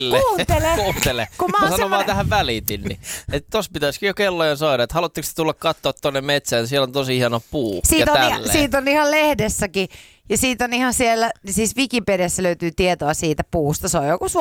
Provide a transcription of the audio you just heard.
Kuuntele. Mä sanon vaan tähän välitin, niin, että tossa pitäisikin jo kelloja soida, että haluatteko tulla katsoa tonne metsään, siellä on tosi hieno puu siitä on ihan lehdessäkin ja siitä on ihan siellä, siis Wikipediassa löytyy tietoa siitä puusta, se on joku